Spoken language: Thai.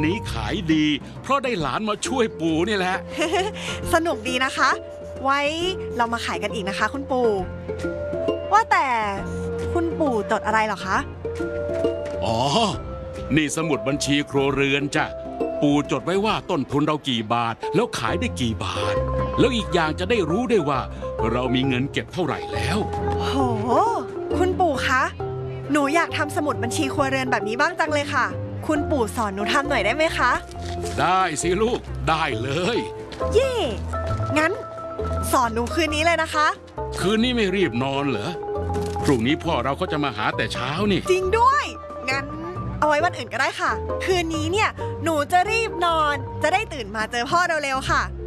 นี้ขายดี เพราะได้หลานมาช่วยปู่นี่แหละสนุกดีนะคะ ไว้เรามาขายกันอีกนะคะคุณปู่ว่าแต่คุณปู่จดอะไรเหรอคะอ๋อนี่สมุดบัญชีครัวเรือนจ้ะปู่จดไว้ว่าต้นทุนเรากี่บาทแล้วขายได้กี่บาทแล้วอีกอย่างจะได้รู้ได้ว่าเรามีเงินเก็บเท่าไหร่แล้วโหคุณปู่คะหนูอยากทำสมุดบัญชีครัวเรือนแบบนี้บ้างจังเลยค่ะคุณปู่สอนหนูทำหน่อยได้ไหมคะได้สิลูกได้เลยเย่งั้นสอนหนูคืนนี้เลยนะคะคืนนี้ไม่รีบนอนเหรอพรุ่งนี้พ่อเราก็จะมาหาแต่เช้านี่จริงด้วยงั้นเอาไว้วันอื่นก็ได้ค่ะคืนนี้เนี่ยหนูจะรีบนอนจะได้ตื่นมาเจอพ่อเร็วๆค่ะ